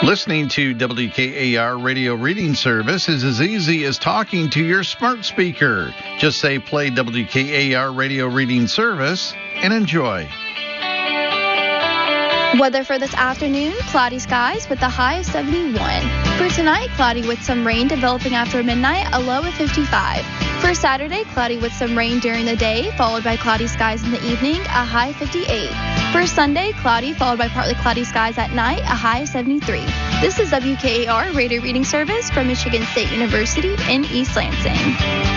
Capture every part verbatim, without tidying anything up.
Listening to W K A R Radio Reading Service is as easy as talking to your smart speaker. Just say play W K A R Radio Reading Service and enjoy. Weather for this afternoon, cloudy skies with a high of seventy-one. For tonight, cloudy with some rain developing after midnight, a low of fifty-five. For Saturday, cloudy with some rain during the day, followed by cloudy skies in the evening, a high of fifty-eight. For Sunday, cloudy, followed by partly cloudy skies at night, a high of seventy-three. This is W K A R Radio Reading Service from Michigan State University in East Lansing.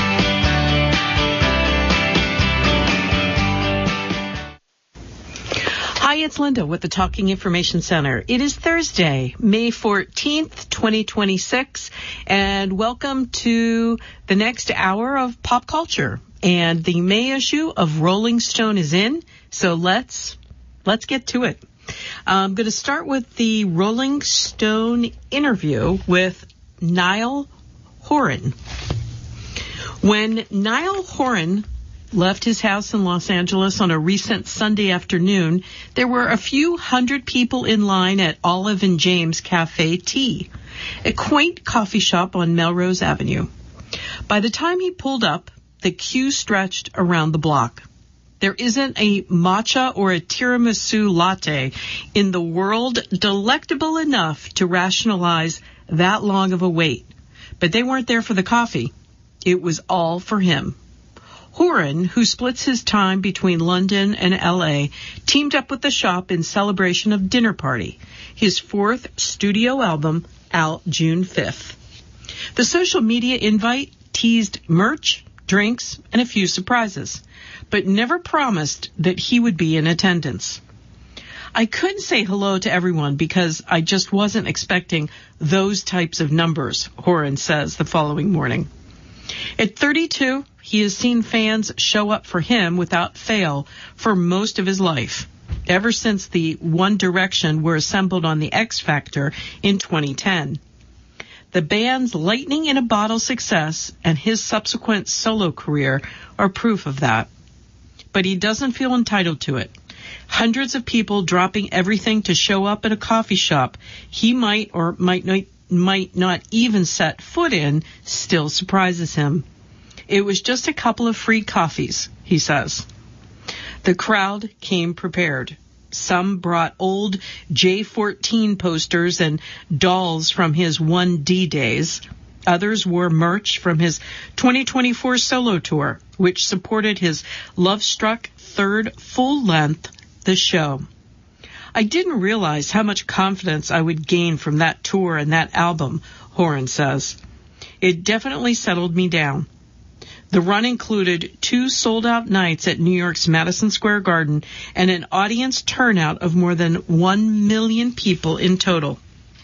Hi, it's Linda with the Talking Information Center. It is Thursday, May fourteenth, twenty twenty-six, and welcome to the next hour of pop culture. And the May issue of Rolling Stone is in, so let's let's get to it. I'm going to start with the Rolling Stone interview with Niall Horan. When Niall Horan left his house in Los Angeles on a recent Sunday afternoon, there were a few hundred people in line at Olive and James Cafe Tea, a quaint coffee shop on Melrose Avenue. By the time he pulled up, the queue stretched around the block. There isn't a matcha or a tiramisu latte in the world delectable enough to rationalize that long of a wait. But they weren't there for the coffee. It was all for him. Horan, who splits his time between London and L A, teamed up with the shop in celebration of Dinner Party, his fourth studio album, out June fifth. The social media invite teased merch, drinks, and a few surprises, but never promised that he would be in attendance. I couldn't say hello to everyone because I just wasn't expecting those types of numbers, Horan says the following morning. At thirty-two, he has seen fans show up for him without fail for most of his life, ever since the One Direction were assembled on the X Factor in twenty ten. The band's lightning in a bottle success and his subsequent solo career are proof of that. But he doesn't feel entitled to it. Hundreds of people dropping everything to show up at a coffee shop he might or might not, might not even set foot in still surprises him. It was just a couple of free coffees, he says. The crowd came prepared. Some brought old J fourteen posters and dolls from his one D days. Others wore merch from his twenty twenty-four solo tour, which supported his love-struck third full-length, The Show. I didn't realize how much confidence I would gain from that tour and that album, Horan says. It definitely settled me down. The run included two sold-out nights at New York's Madison Square Garden and an audience turnout of more than one million people in total.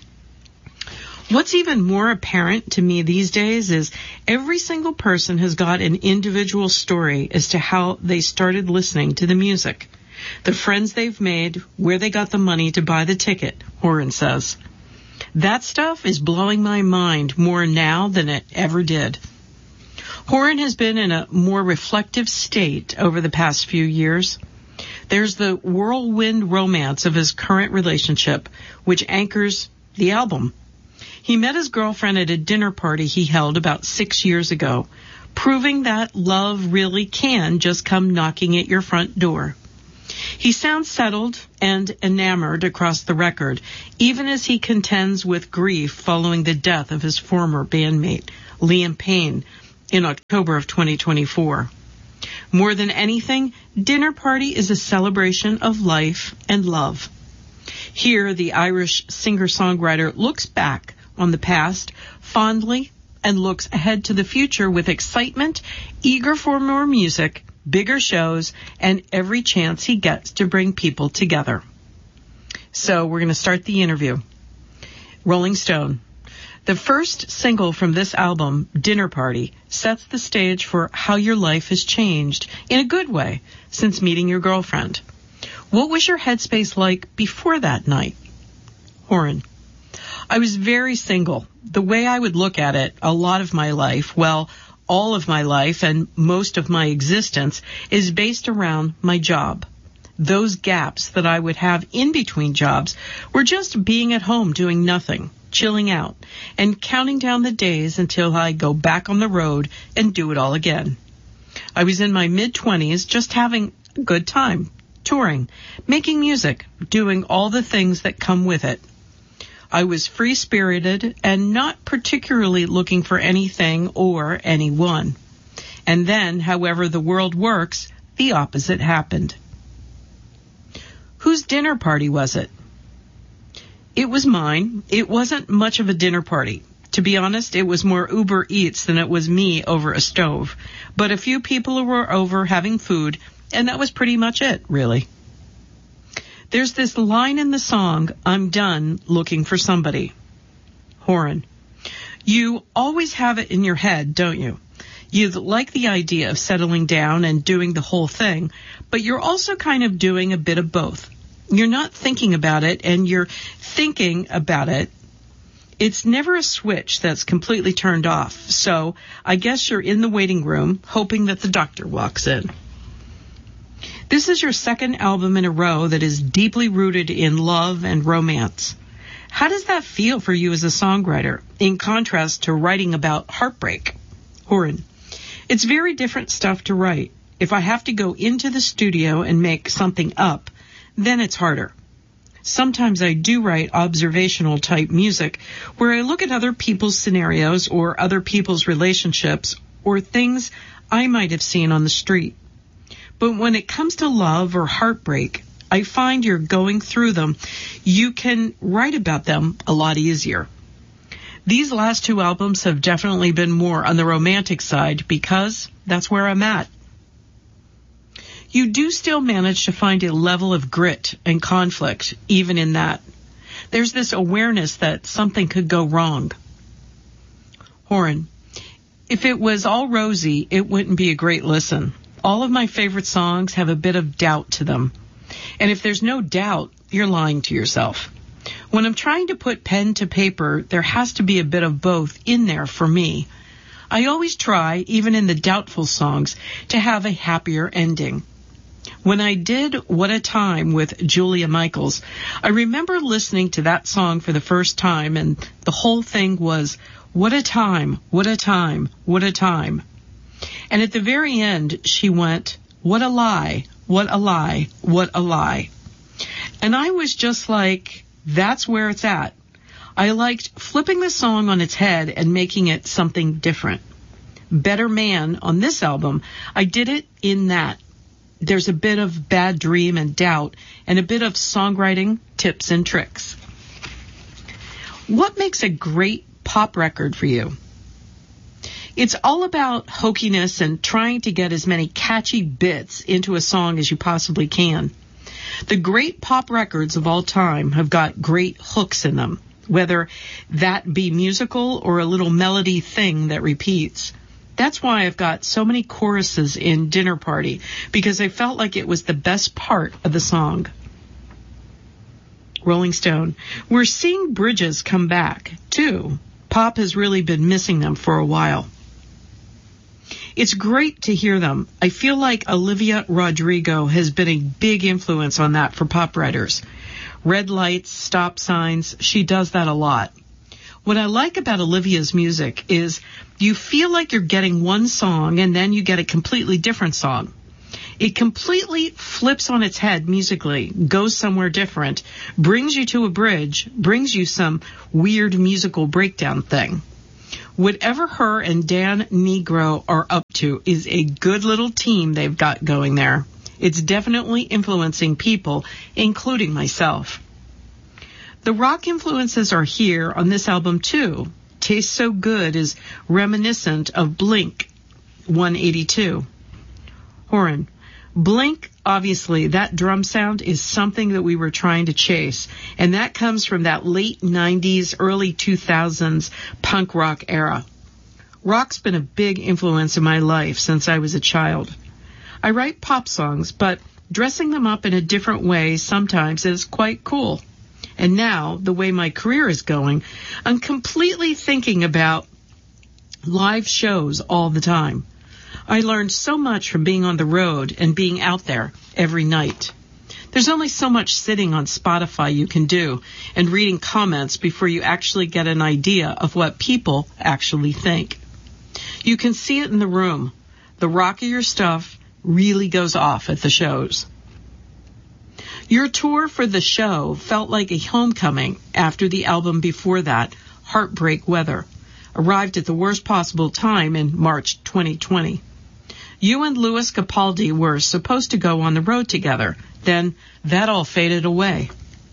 What's even more apparent to me these days is every single person has got an individual story as to how they started listening to the music, the friends they've made, where they got the money to buy the ticket, Horan says. That stuff is blowing my mind more now than it ever did. Horan has been in a more reflective state over the past few years. There's the whirlwind romance of his current relationship, which anchors the album. He met his girlfriend at a dinner party he held about six years ago, proving that love really can just come knocking at your front door. He sounds settled and enamored across the record, even as he contends with grief following the death of his former bandmate, Liam Payne, in October of twenty twenty-four. More than anything, Dinner Party is a celebration of life and love. Here, the Irish singer-songwriter looks back on the past fondly and looks ahead to the future with excitement, eager for more music, bigger shows, and every chance he gets to bring people together. So we're going to start the interview. Rolling Stone. The first single from this album, Dinner Party, sets the stage for how your life has changed, in a good way, since meeting your girlfriend. What was your headspace like before that night? Horan. I was very single. The way I would look at it, a lot of my life, well, all of my life and most of my existence is based around my job. those gaps that I would have in between jobs were just being at home doing nothing, chilling out, and counting down the days until I go back on the road and do it all again. I was in my mid-twenties just having a good time, touring, making music, doing all the things that come with it. I was free-spirited and not particularly looking for anything or anyone. And then, however the world works, the opposite happened. Whose dinner party was it? It was mine. It wasn't much of a dinner party. To be honest, it was more Uber Eats than it was me over a stove. But a few people were over having food, and that was pretty much it, really. There's this line in the song, I'm done looking for somebody. Horan. You always have it in your head, don't you? You like the idea of settling down and doing the whole thing, but you're also kind of doing a bit of both. You're not thinking about it, and you're thinking about it. It's never a switch that's completely turned off, so I guess you're in the waiting room hoping that the doctor walks in. This is your second album in a row that is deeply rooted in love and romance. How does that feel for you as a songwriter, in contrast to writing about heartbreak? Horan. It's very different stuff to write. If I have to go into the studio and make something up, then it's harder. Sometimes I do write observational type music where I look at other people's scenarios or other people's relationships or things I might have seen on the street. But when it comes to love or heartbreak, I find you're going through them. You can write about them a lot easier. These last two albums have definitely been more on the romantic side because that's where I'm at. You do still manage to find a level of grit and conflict, even in that. There's this awareness that something could go wrong. Horan. If it was all rosy, it wouldn't be a great listen. All of my favorite songs have a bit of doubt to them. And if there's no doubt, you're lying to yourself. When I'm trying to put pen to paper, there has to be a bit of both in there for me. I always try, even in the doubtful songs, to have a happier ending. When I did What a Time with Julia Michaels, I remember listening to that song for the first time, and the whole thing was, what a time, what a time, what a time. And at the very end, she went, what a lie, what a lie, what a lie. And I was just like, that's where it's at. I liked flipping the song on its head and making it something different. Better Man on this album, I did it in that. There's a bit of bad dream and doubt and a bit of songwriting tips and tricks. What makes a great pop record for you? It's all about hokiness and trying to get as many catchy bits into a song as you possibly can. The great pop records of all time have got great hooks in them, whether that be musical or a little melody thing that repeats. That's why I've got so many choruses in Dinner Party, because I felt like it was the best part of the song. Rolling Stone. We're seeing bridges come back, too. Pop has really been missing them for a while. It's great to hear them. I feel like Olivia Rodrigo has been a big influence on that for pop writers. Red lights, stop signs, she does that a lot. What I like about Olivia's music is you feel like you're getting one song and then you get a completely different song. It completely flips on its head musically, goes somewhere different, brings you to a bridge, brings you some weird musical breakdown thing. Whatever her and Dan Negro are up to is a good little team they've got going there. It's definitely influencing people, including myself. The rock influences are here on this album too. Tastes So Good is reminiscent of Blink one eighty-two. Horan. Blink, obviously, that drum sound is something that we were trying to chase, and that comes from that late nineties, early two thousands punk rock era. Rock's been a big influence in my life since I was a child. I write pop songs, but dressing them up in a different way sometimes is quite cool. And now, the way my career is going, I'm completely thinking about live shows all the time. I learned so much from being on the road and being out there every night. There's only so much sitting on Spotify you can do and reading comments before you actually get an idea of what people actually think. You can see it in the room. The rockier stuff really goes off at the shows. Your tour for the show felt like a homecoming after the album before that, Heartbreak Weather, arrived at the worst possible time in March twenty twenty. You and Lewis Capaldi were supposed to go on the road together. Then that all faded away.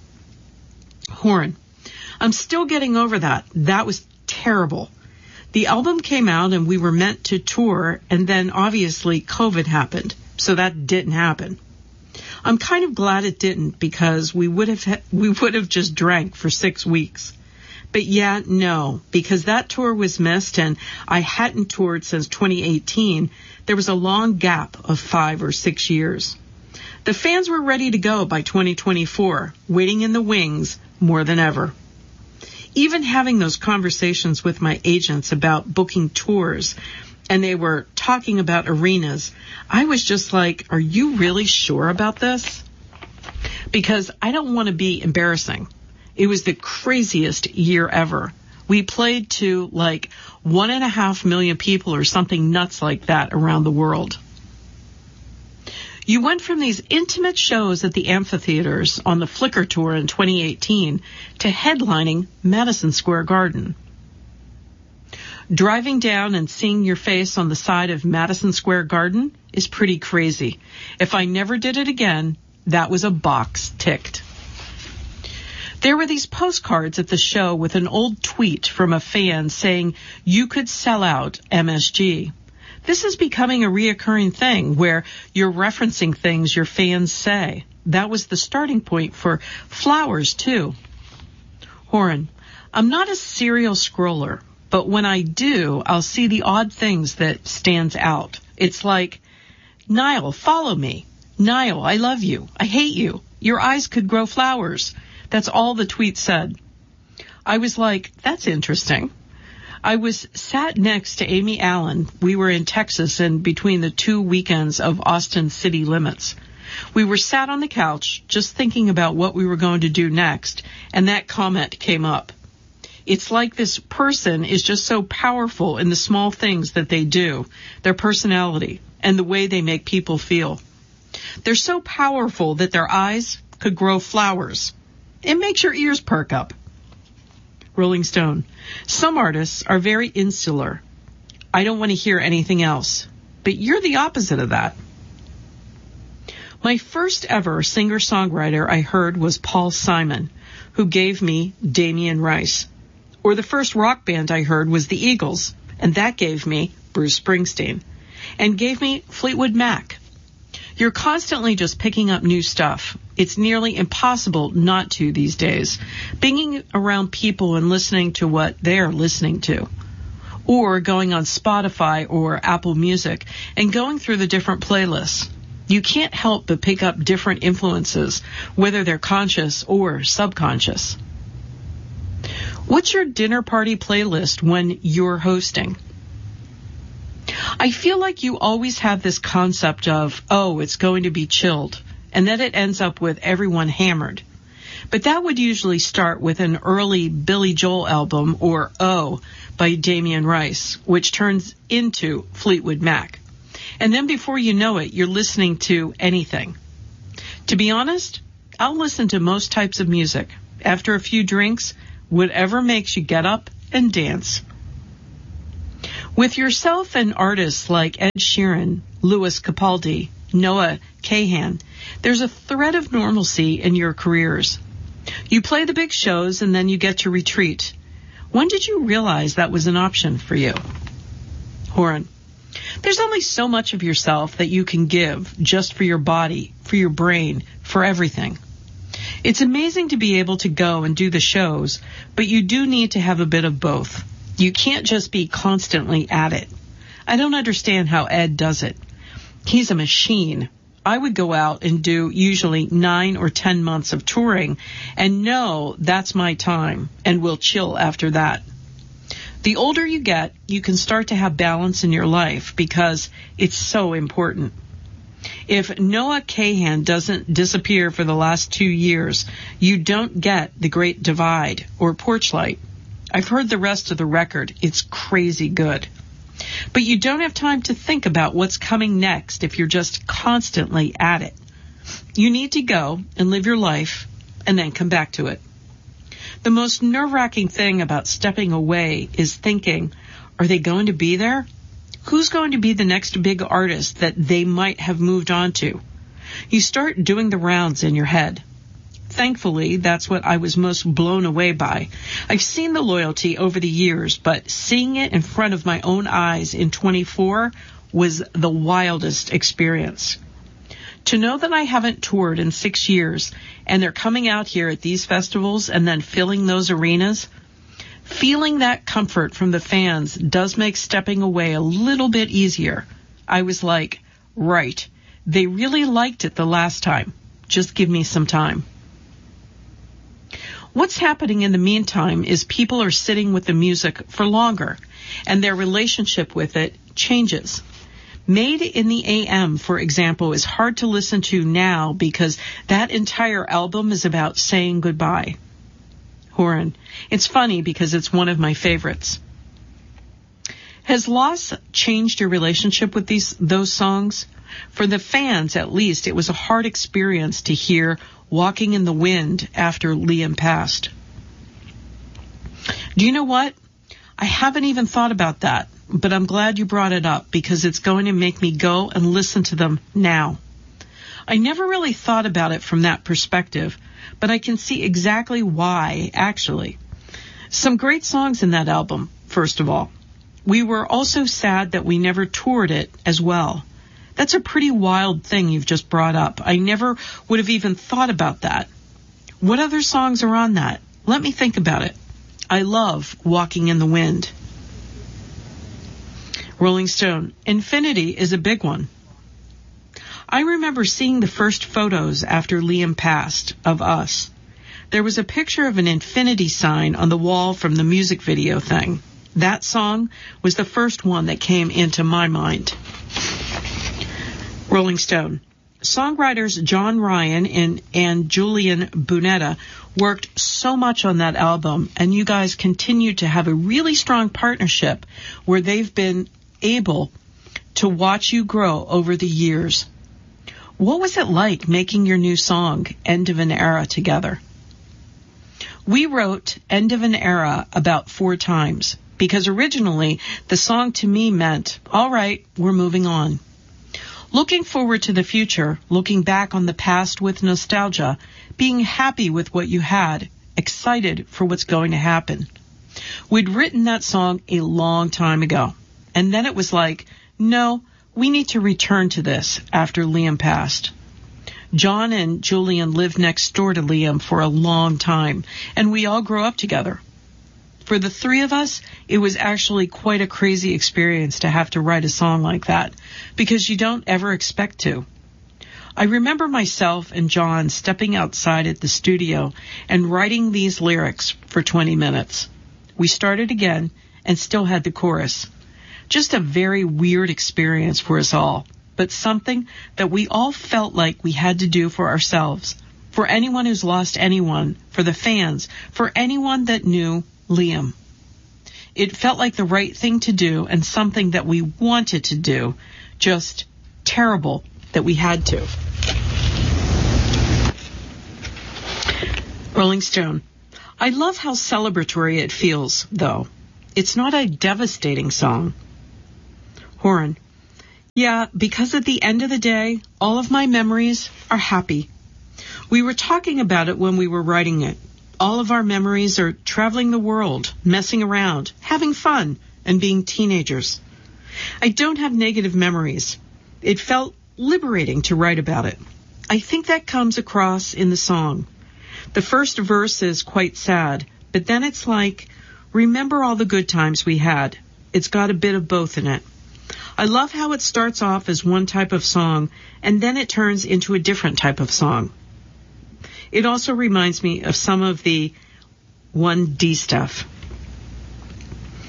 Horan, I'm still getting over that. That was terrible. The album came out and we were meant to tour, and then obviously COVID happened, so that didn't happen. I'm kind of glad it didn't, because we would have ha- we would have just drank for six weeks. But yeah, no, because that tour was missed and I hadn't toured since twenty eighteen. There was a long gap of five or six years. The fans were ready to go by twenty twenty-four, waiting in the wings more than ever. Even having those conversations with my agents about booking tours, and they were talking about arenas, I was just like, are you really sure about this? Because I don't want to be embarrassing. It was the craziest year ever. We played to like one and a half million people or something nuts like that around the world. You went from these intimate shows at the amphitheaters on the Flickr Tour in twenty eighteen to headlining Madison Square Garden. Driving down and seeing your face on the side of Madison Square Garden is pretty crazy. If I never did it again, that was a box ticked. There were these postcards at the show with an old tweet from a fan saying you could sell out M S G. This is becoming a reoccurring thing where you're referencing things your fans say. That was the starting point for Flowers, too. Horan, I'm not a serial scroller, but when I do, I'll see the odd things that stands out. It's like, Niall, follow me. Niall, I love you. I hate you. Your eyes could grow flowers. That's all the tweet said. I was like, that's interesting. I was sat next to Amy Allen. We were in Texas and between the two weekends of Austin city limits. We were sat on the couch just thinking about what we were going to do next, and that comment came up. It's like this person is just so powerful in the small things that they do, their personality, and the way they make people feel. They're so powerful that their eyes could grow flowers. It makes your ears perk up. Rolling Stone. Some artists are very insular. I don't want to hear anything else. But you're the opposite of that. My first ever singer-songwriter I heard was Paul Simon, who gave me Damien Rice. Or the first rock band I heard was the Eagles, and that gave me Bruce Springsteen, and gave me Fleetwood Mac. You're constantly just picking up new stuff. It's nearly impossible not to these days, being around people and listening to what they're listening to. Or going on Spotify or Apple Music and going through the different playlists. You can't help but pick up different influences, whether they're conscious or subconscious. What's your dinner party playlist when you're hosting? I feel like you always have this concept of, oh, it's going to be chilled, and then it ends up with everyone hammered. But that would usually start with an early Billy Joel album or Oh by Damien Rice, which turns into Fleetwood Mac. And then before you know it, you're listening to anything. To be honest, I'll listen to most types of music. After a few drinks, whatever makes you get up and dance. With yourself and artists like Ed Sheeran, Lewis Capaldi, Noah Kahan, there's a thread of normalcy in your careers. You play the big shows and then you get to retreat. When did you realize that was an option for you? Horan, there's only so much of yourself that you can give just for your body, for your brain, for everything. It's amazing to be able to go and do the shows, but you do need to have a bit of both. You can't just be constantly at it. I don't understand how Ed does it. He's a machine. I would go out and do usually nine or ten months of touring and know that's my time and will chill after that. The older you get, you can start to have balance in your life because it's so important. If Noah Kahan doesn't disappear for the last two years, you don't get The Great Divide or Porchlight. I've heard the rest of the record. It's crazy good. But you don't have time to think about what's coming next if you're just constantly at it. You need to go and live your life and then come back to it. The most nerve-wracking thing about stepping away is thinking, are they going to be there? Who's going to be the next big artist that they might have moved on to? You start doing the rounds in your head. Thankfully, that's what I was most blown away by. I've seen the loyalty over the years, but seeing it in front of my own eyes in twenty-four was the wildest experience. To know that I haven't toured in six years and they're coming out here at these festivals and then filling those arenas, feeling that comfort from the fans does make stepping away a little bit easier. I was like, right, they really liked it the last time. Just give me some time. What's happening in the meantime is people are sitting with the music for longer, and their relationship with it changes. Made in the A M, for example, is hard to listen to now because that entire album is about saying goodbye. Horan, it's funny because it's one of my favorites. Has loss changed your relationship with these those songs? For the fans, at least, it was a hard experience to hear Walking in the Wind after Liam passed. Do you know what? I haven't even thought about that, but I'm glad you brought it up because it's going to make me go and listen to them now. I never really thought about it from that perspective, but I can see exactly why, actually. Some great songs in that album, first of all. We were also sad that we never toured it as well. That's a pretty wild thing you've just brought up. I never would have even thought about that. What other songs are on that? Let me think about it. I love Walking in the Wind. Rolling Stone, Infinity is a big one. I remember seeing the first photos after Liam passed of us. There was a picture of an infinity sign on the wall from the music video thing. That song was the first one that came into my mind. Rolling Stone. Songwriters John Ryan and, and Julian Bunetta worked so much on that album, and you guys continue to have a really strong partnership where they've been able to watch you grow over the years. What was it like making your new song, End of an Era, together? We wrote End of an Era about four times because originally the song to me meant, all right, we're moving on. Looking forward to the future, looking back on the past with nostalgia, being happy with what you had, excited for what's going to happen. We'd written that song a long time ago, and then it was like, no, we need to return to this after Liam passed. John and Julian lived next door to Liam for a long time, and we all grew up together. For the three of us, it was actually quite a crazy experience to have to write a song like that, because you don't ever expect to. I remember myself and John stepping outside at the studio and writing these lyrics for twenty minutes. We started again and still had the chorus. Just a very weird experience for us all, but something that we all felt like we had to do for ourselves, for anyone who's lost anyone, for the fans, for anyone that knew Liam. It felt like the right thing to do and something that we wanted to do, just terrible that we had to. Rolling Stone. I love how celebratory it feels, though. It's not a devastating song. Horan. Yeah, because at the end of the day, all of my memories are happy. We were talking about it when we were writing it. All of our memories are traveling the world, messing around, having fun, and being teenagers. I don't have negative memories. It felt liberating to write about it. I think that comes across in the song. The first verse is quite sad, but then it's like, remember all the good times we had. It's got a bit of both in it. I love how it starts off as one type of song, and then it turns into a different type of song. It also reminds me of some of the one D stuff.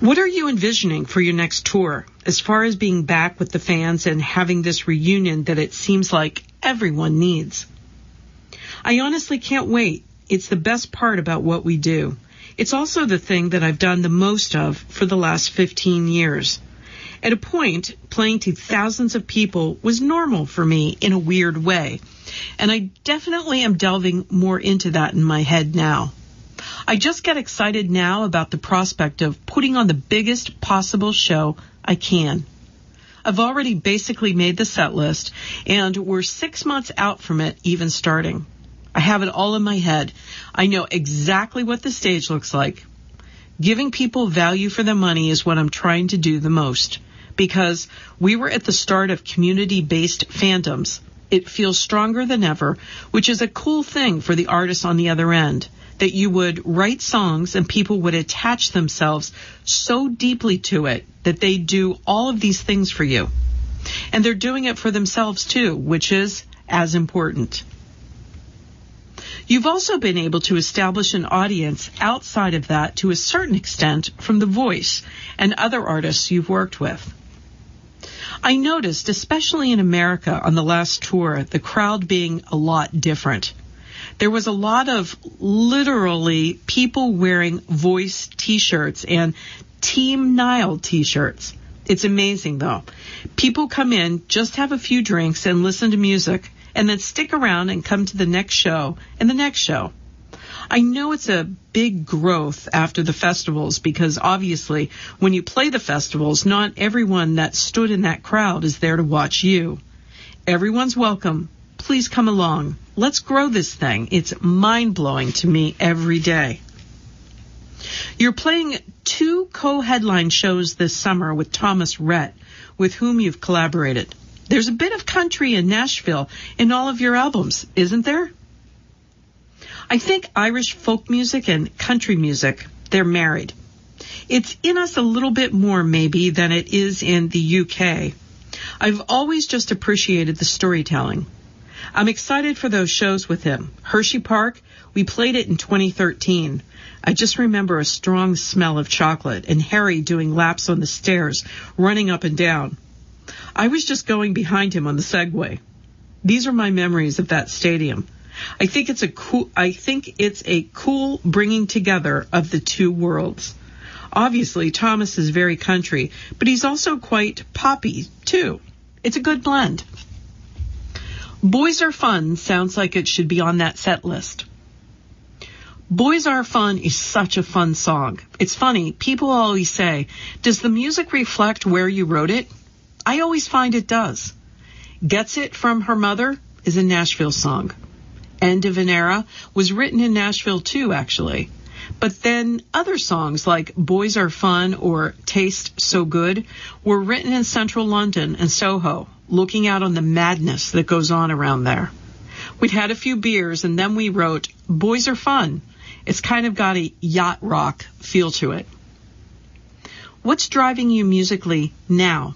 What are you envisioning for your next tour, as far as being back with the fans and having this reunion that it seems like everyone needs? I honestly can't wait. It's the best part about what we do. It's also the thing that I've done the most of for the last fifteen years. At a point, playing to thousands of people was normal for me in a weird way, and I definitely am delving more into that in my head now. I just get excited now about the prospect of putting on the biggest possible show I can. I've already basically made the set list, and we're six months out from it even starting. I have it all in my head. I know exactly what the stage looks like. Giving people value for their money is what I'm trying to do the most, because we were at the start of community-based fandoms. It feels stronger than ever, which is a cool thing for the artists on the other end, that you would write songs and people would attach themselves so deeply to it that they do all of these things for you. And they're doing it for themselves too, which is as important. You've also been able to establish an audience outside of that to a certain extent from The Voice and other artists you've worked with. I noticed, especially in America on the last tour, the crowd being a lot different. There was a lot of literally people wearing Voice t-shirts and Team Nile t-shirts. It's amazing, though. People come in, just have a few drinks and listen to music, and then stick around and come to the next show and the next show. I know it's a big growth after the festivals because obviously when you play the festivals, not everyone that stood in that crowd is there to watch you. Everyone's welcome. Please come along. Let's grow this thing. It's mind-blowing to me every day. You're playing two co-headline shows this summer with Thomas Rhett, with whom you've collaborated. There's a bit of country in Nashville in all of your albums, isn't there? I think Irish folk music and country music, they're married. It's in us a little bit more, maybe, than it is in the U K. I've always just appreciated the storytelling. I'm excited for those shows with him. Hershey Park, we played it in twenty thirteen. I just remember a strong smell of chocolate and Harry doing laps on the stairs, running up and down. I was just going behind him on the Segway. These are my memories of that stadium. I think it's a cool, I think it's a cool bringing together of the two worlds. Obviously, Thomas is very country, but he's also quite poppy, too. It's a good blend. Boys Are Fun sounds like it should be on that set list. Boys Are Fun is such a fun song. It's funny, people always say, does the music reflect where you wrote it? I always find it does. Gets It From Her Mother is a Nashville song. End of an Era was written in Nashville too, actually. But then other songs like Boys Are Fun or Taste So Good were written in central London and Soho, looking out on the madness that goes on around there. We'd had a few beers and then we wrote Boys Are Fun. It's kind of got a yacht rock feel to it. What's driving you musically now?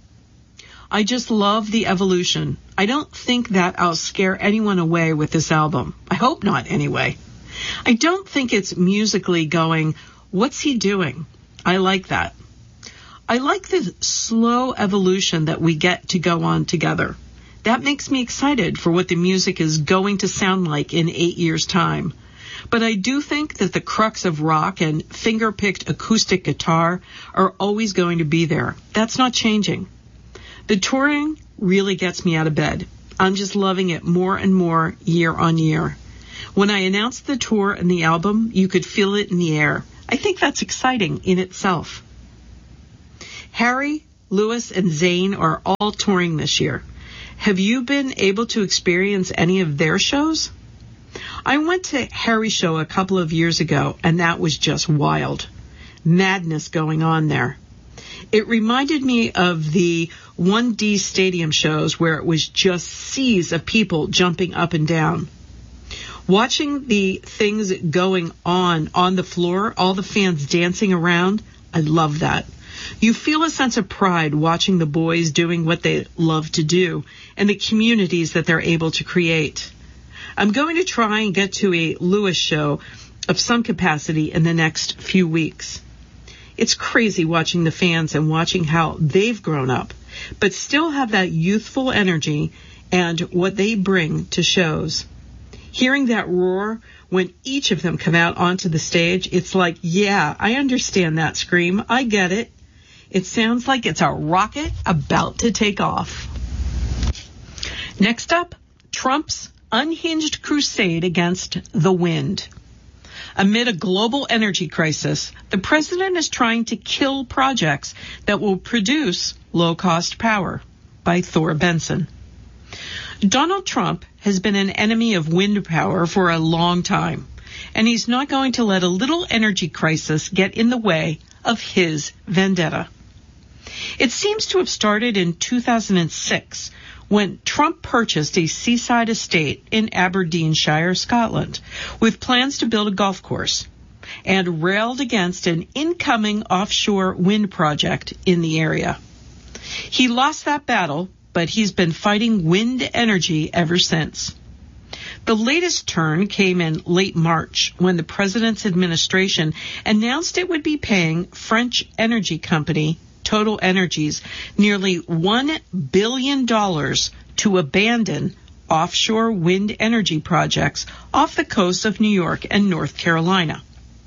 I just love the evolution. I don't think that I'll scare anyone away with this album. I hope not, anyway. I don't think it's musically going, what's he doing? I like that. I like the slow evolution that we get to go on together. That makes me excited for what the music is going to sound like in eight years' time. But I do think that the crux of rock and finger-picked acoustic guitar are always going to be there. That's not changing. The touring really gets me out of bed. I'm just loving it more and more year on year. When I announced the tour and the album, you could feel it in the air. I think that's exciting in itself. Harry, Lewis, and Zayn are all touring this year. Have you been able to experience any of their shows? I went to Harry's show a couple of years ago, and that was just wild. Madness going on there. It reminded me of the one D stadium shows where it was just seas of people jumping up and down. Watching the things going on on the floor, all the fans dancing around, I love that. You feel a sense of pride watching the boys doing what they love to do and the communities that they're able to create. I'm going to try and get to a Lewis show of some capacity in the next few weeks. It's crazy watching the fans and watching how they've grown up, but still have that youthful energy and what they bring to shows. Hearing that roar when each of them come out onto the stage, it's like, yeah, I understand that scream. I get it. It sounds like it's a rocket about to take off. Next up, Trump's unhinged crusade against the wind. Amid a global energy crisis, the president is trying to kill projects that will produce low-cost power. By Thor Benson. Donald Trump has been an enemy of wind power for a long time, and he's not going to let a little energy crisis get in the way of his vendetta. It seems to have started in two thousand six when Trump purchased a seaside estate in Aberdeenshire, Scotland, with plans to build a golf course, and railed against an incoming offshore wind project in the area. He lost that battle, but he's been fighting wind energy ever since. The latest turn came in late March when the president's administration announced it would be paying French energy company Total Energies nearly one billion dollars to abandon offshore wind energy projects off the coast of New York and North Carolina.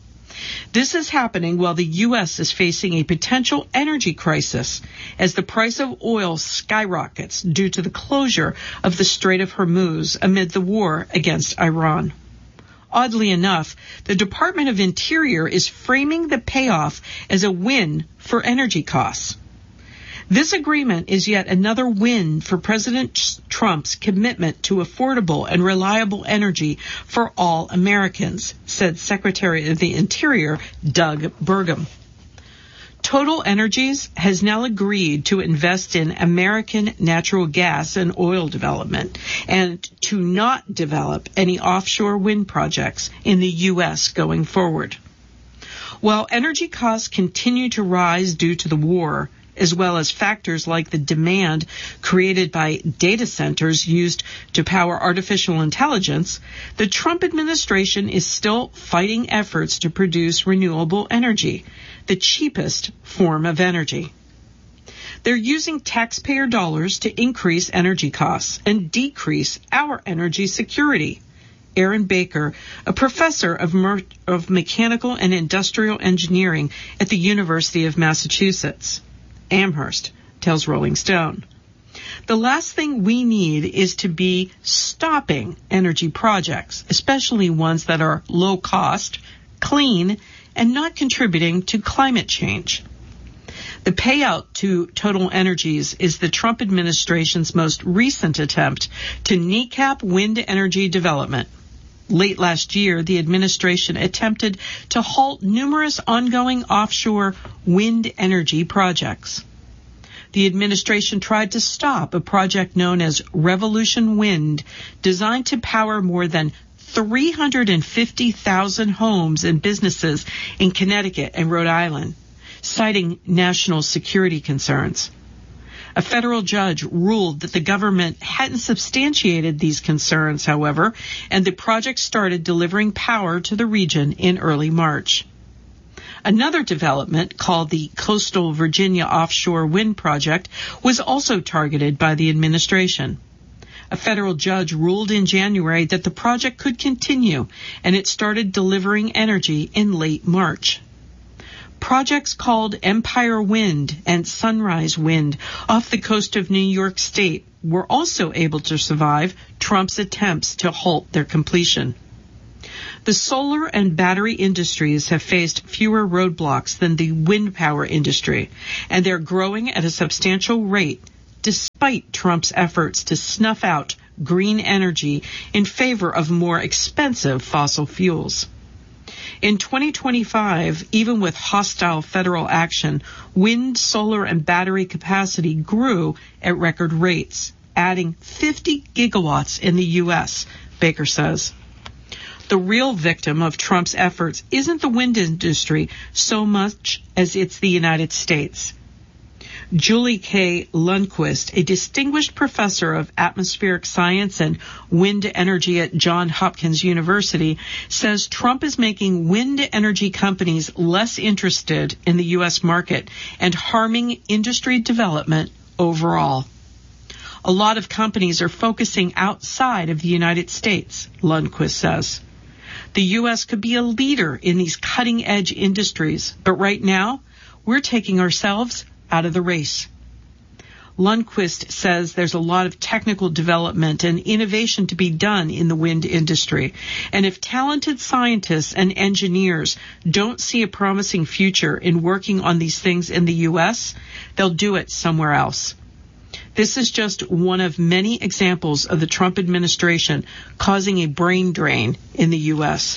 This is happening while the U S is facing a potential energy crisis as the price of oil skyrockets due to the closure of the Strait of Hormuz amid the war against Iran. Oddly enough, the Department of Interior is framing the payoff as a win for energy costs. This agreement is yet another win for President Trump's commitment to affordable and reliable energy for all Americans, said Secretary of the Interior Doug Burgum. Total Energies has now agreed to invest in American natural gas and oil development and to not develop any offshore wind projects in the U S going forward. While energy costs continue to rise due to the war, as well as factors like the demand created by data centers used to power artificial intelligence, the Trump administration is still fighting efforts to produce renewable energy, the cheapest form of energy. They're using taxpayer dollars to increase energy costs and decrease our energy security. Aaron Baker, a professor of, Mer- of mechanical and industrial engineering at the University of Massachusetts, Amherst, tells Rolling Stone. The last thing we need is to be stopping energy projects, especially ones that are low cost, clean, and not contributing to climate change. The payout to Total Energies is the Trump administration's most recent attempt to kneecap wind energy development. Late last year, the administration attempted to halt numerous ongoing offshore wind energy projects. The administration tried to stop a project known as Revolution Wind, designed to power more than three hundred fifty thousand homes and businesses in Connecticut and Rhode Island, citing national security concerns. A federal judge ruled that the government hadn't substantiated these concerns, however, and the project started delivering power to the region in early March. Another development, called the Coastal Virginia Offshore Wind Project, was also targeted by the administration. A federal judge ruled in January that the project could continue, and it started delivering energy in late March. Projects called Empire Wind and Sunrise Wind off the coast of New York State were also able to survive Trump's attempts to halt their completion. The solar and battery industries have faced fewer roadblocks than the wind power industry, and they're growing at a substantial rate despite Trump's efforts to snuff out green energy in favor of more expensive fossil fuels. In twenty twenty-five, even with hostile federal action, wind, solar, and battery capacity grew at record rates, adding fifty gigawatts in the U S, Baker says. The real victim of Trump's efforts isn't the wind industry so much as it's the United States. Julie K. Lundquist, a distinguished professor of atmospheric science and wind energy at Johns Hopkins University, says Trump is making wind energy companies less interested in the U S market and harming industry development overall. A lot of companies are focusing outside of the United States, Lundquist says. The U S could be a leader in these cutting-edge industries, but right now, we're taking ourselves out of the race. Lundquist says there's a lot of technical development and innovation to be done in the wind industry, and if talented scientists and engineers don't see a promising future in working on these things in the U S, they'll do it somewhere else. This is just one of many examples of the Trump administration causing a brain drain in the U S.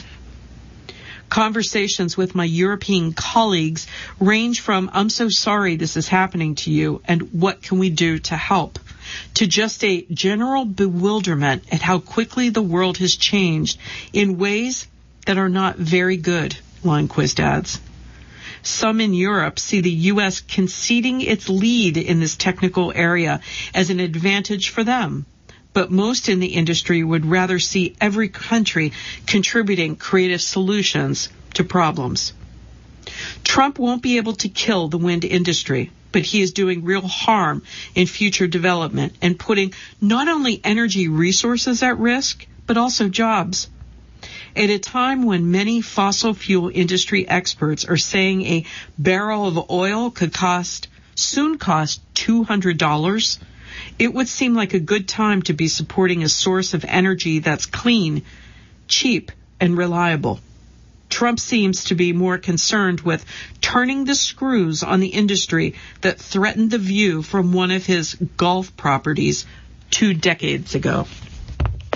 Conversations with my European colleagues range from, I'm so sorry this is happening to you, and what can we do to help, to just a general bewilderment at how quickly the world has changed in ways that are not very good, Lundquist adds. Some in Europe see the U S conceding its lead in this technical area as an advantage for them, but most in the industry would rather see every country contributing creative solutions to problems. Trump won't be able to kill the wind industry, but he is doing real harm in future development and putting not only energy resources at risk, but also jobs. At a time when many fossil fuel industry experts are saying a barrel of oil could cost, soon cost two hundred dollars, it would seem like a good time to be supporting a source of energy that's clean, cheap, and reliable. Trump seems to be more concerned with turning the screws on the industry that threatened the view from one of his golf properties two decades ago.